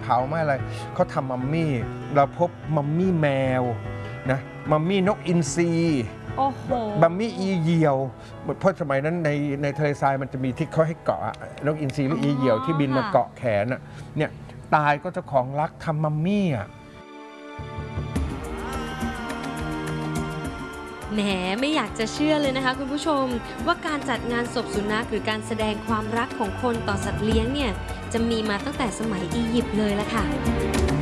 เผาไม่อะไรเขาทำมัมมี่เราพบมัมมี่แมวนะมัมมี่นกอินทรีโอ้โหมัมมี่อีเหยี่ยวเพราะสมัยนั้นในทะเลทรายมันจะมีที่เขาให้เกาะนกอินทรีหรืออีเหยี่ยวที่บินมาเกาะแขนเนี่ยตายก็เจ้าของรักทำมัมมี่แหมไม่อยากจะเชื่อเลยนะคะคุณผู้ชมว่าการจัดงานศพสุนัขหรือการแสดงความรักของคนต่อสัตว์เลี้ยงเนี่ยจะมีมาตั้งแต่สมัยอียิปต์เลยละค่ะ